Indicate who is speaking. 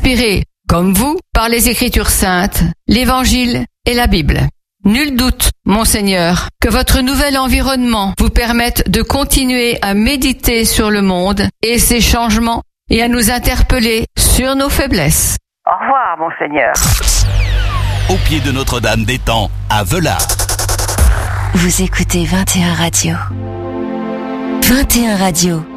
Speaker 1: inspiré, comme vous, par les Écritures saintes, l'Évangile et la Bible. Nul doute, Monseigneur, que votre nouvel environnement vous permette de continuer à méditer sur le monde et ses changements et à nous interpeller sur nos faiblesses.
Speaker 2: Au revoir, Monseigneur.
Speaker 3: Au pied de Notre-Dame des Temps, à Velard.
Speaker 4: Vous écoutez 21 Radio. 21 Radio.